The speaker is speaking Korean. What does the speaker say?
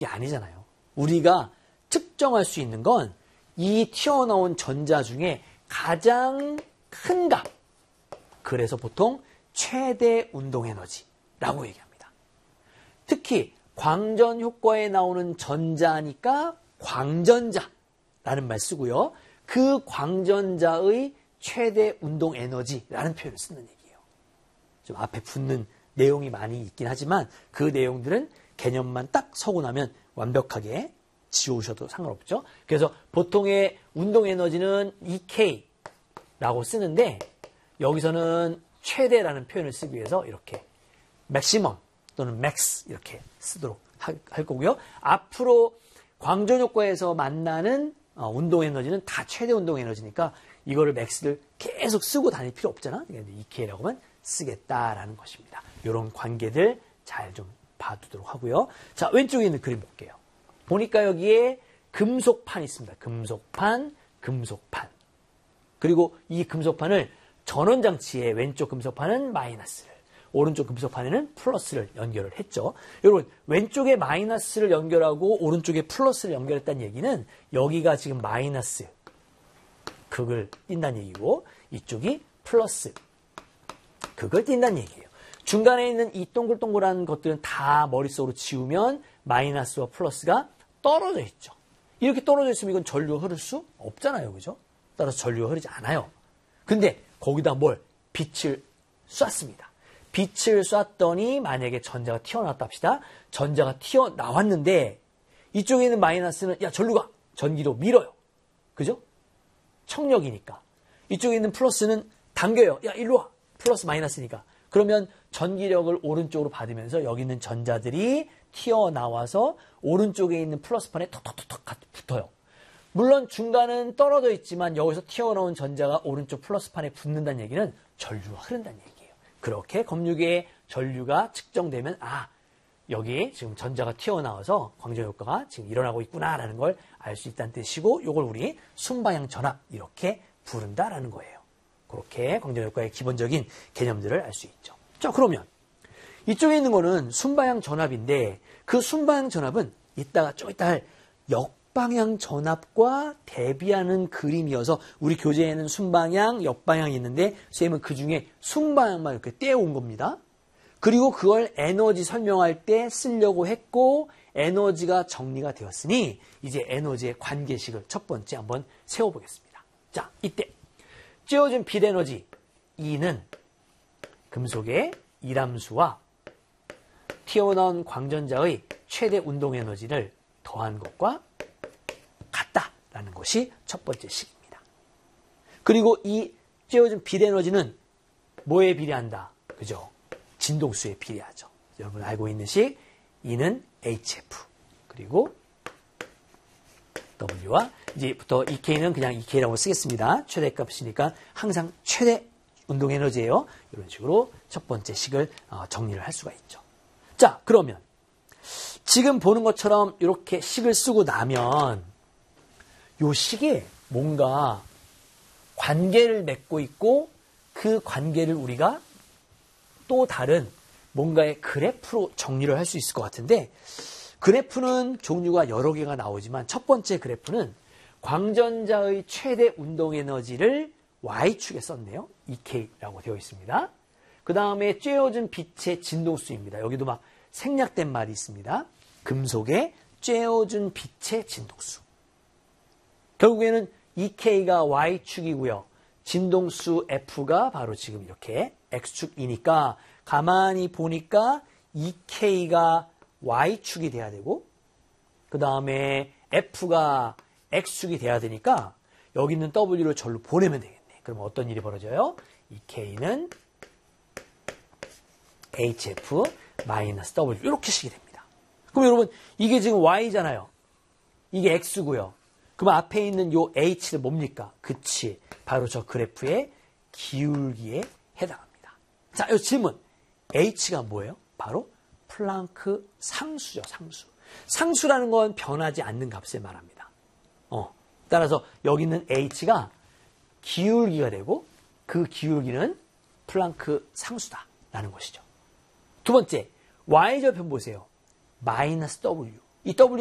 아니잖아요. 우리가 측정할 수 있는 건 이 튀어나온 전자 중에 가장 큰 값. 그래서 보통 최대 운동에너지라고 얘기합니다. 특히 광전 효과에 나오는 전자니까 광전자라는 말 쓰고요. 그 광전자의 최대 운동에너지라는 표현을 쓰는 얘기예요. 좀 앞에 붙는 내용이 많이 있긴 하지만 그 내용들은 개념만 딱 서고 나면 완벽하게 지우셔도 상관없죠. 그래서 보통의 운동에너지는 EK라고 쓰는데 여기서는 최대라는 표현을 쓰기 위해서 이렇게 맥시멈 또는 맥스 이렇게 쓰도록 할 거고요. 앞으로 광전효과에서 만나는 운동에너지는 다 최대 운동에너지니까 이거를 맥스를 계속 쓰고 다닐 필요 없잖아. EK라고만 쓰겠다라는 것입니다. 이런 관계들 잘 좀 봐두도록 하고요. 자, 왼쪽에 있는 그림 볼게요. 보니까 여기에 금속판이 있습니다. 금속판. 그리고 이 금속판을 전원장치에 왼쪽 금속판은 마이너스를, 오른쪽 금속판에는 플러스를 연결을 했죠. 여러분, 왼쪽에 마이너스를 연결하고 오른쪽에 플러스를 연결했다는 얘기는 여기가 지금 마이너스 극을 띈다는 얘기고 이쪽이 플러스 극을 띈다는 얘기예요. 중간에 있는 이 동글동글한 것들은 다 머릿속으로 지우면 마이너스와 플러스가 떨어져 있죠. 이렇게 떨어져 있으면 이건 전류가 흐를 수 없잖아요. 그죠? 따라서 전류가 흐르지 않아요. 근데 거기다 빛을 쐈습니다. 빛을 쐈더니 만약에 전자가 튀어나왔다 합시다. 전자가 튀어나왔는데 이쪽에 있는 마이너스는 전류가 전기로 밀어요. 그죠? 청력이니까. 이쪽에 있는 플러스는 당겨요. 일로 와. 플러스 마이너스니까. 그러면 전기력을 오른쪽으로 받으면서 여기 있는 전자들이 튀어나와서 오른쪽에 있는 플러스판에 톡톡톡 붙어요. 물론 중간은 떨어져 있지만 여기서 튀어나온 전자가 오른쪽 플러스판에 붙는다는 얘기는 전류가 흐른다는 얘기예요. 그렇게 검유계의 전류가 측정되면 여기 지금 전자가 튀어나와서 광전효과가 지금 일어나고 있구나라는 걸 알 수 있다는 뜻이고 이걸 우리 순방향 전압 이렇게 부른다라는 거예요. 그렇게 광전효과의 기본적인 개념들을 알 수 있죠. 자, 그러면 이쪽에 있는 거는 순방향 전압인데 그 순방향 전압은 좀 이따 할 역방향 전압과 대비하는 그림이어서 우리 교재에는 순방향, 역방향이 있는데 선생님은 그 중에 순방향만 이렇게 떼어온 겁니다. 그리고 그걸 에너지 설명할 때 쓰려고 했고 에너지가 정리가 되었으니 이제 에너지의 관계식을 첫 번째 한번 세워보겠습니다. 자, 이때 쬐어진 빛에너지 E는 금속의 이람수와 튀어나온 광전자의 최대 운동에너지를 더한 것과 같다라는 것이 첫 번째 식입니다. 그리고 이 쬐어진 빛에너지는 뭐에 비례한다? 그죠? 진동수에 비례하죠. 여러분 알고 있는 식 E는 HF 그리고 W와 이제부터 EK는 그냥 EK라고 쓰겠습니다. 최대값이니까 항상 최대 운동에너지예요. 이런 식으로 첫 번째 식을 정리를 할 수가 있죠. 자, 그러면 지금 보는 것처럼 이렇게 식을 쓰고 나면 이 식에 뭔가 관계를 맺고 있고 그 관계를 우리가 또 다른 뭔가의 그래프로 정리를 할 수 있을 것 같은데 그래프는 종류가 여러 개가 나오지만 첫 번째 그래프는 광전자의 최대 운동에너지를 Y축에 썼네요. EK라고 되어 있습니다. 그 다음에 쬐어진 빛의 진동수입니다. 여기도 막 생략된 말이 있습니다. 금속의 쬐어진 빛의 진동수. 결국에는 EK가 Y축이고요. 진동수 F가 바로 지금 이렇게 X축이니까 가만히 보니까 EK가 Y축이 돼야 되고 그 다음에 F가 X축이 돼야 되니까 여기 있는 W를 절로 보내면 되겠네. 그럼 어떤 일이 벌어져요? EK는 HF 마이너스 W 이렇게 식이 됩니다. 그럼 여러분 이게 지금 Y잖아요. 이게 X고요. 그럼 앞에 있는 요 H는 뭡니까? 그치. 바로 저 그래프의 기울기에 해당합니다. 자, 이 질문. H가 뭐예요? 바로 플랑크 상수죠. 상수. 상수라는 건 변하지 않는 값을 말합니다. 따라서 여기 있는 H가 기울기가 되고 그 기울기는 플랑크 상수다라는 것이죠. 두 번째, Y절편 보세요. 마이너스 W. 이 W